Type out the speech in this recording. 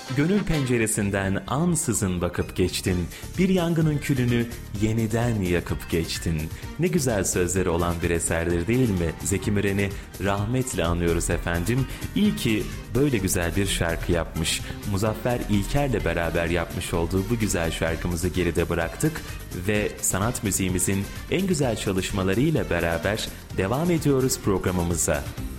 Gönül penceresinden ansızın bakıp geçtin. Bir yangının külünü yeniden yakıp geçtin. Ne güzel sözleri olan bir eserdir değil mi? Zeki Müren'i rahmetle anıyoruz efendim. İyi ki böyle güzel bir şarkı yapmış. Muzaffer İlker'le beraber yapmış olduğu bu güzel şarkımızı geride bıraktık ve sanat müziğimizin en güzel çalışmalarıyla beraber devam ediyoruz programımıza.